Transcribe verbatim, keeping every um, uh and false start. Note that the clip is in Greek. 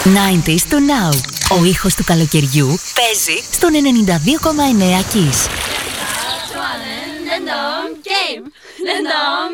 ενενήντα του Now. Ο ήχος του καλοκαιριού παίζει στον ενενήντα δύο κόμμα εννέα Kiss.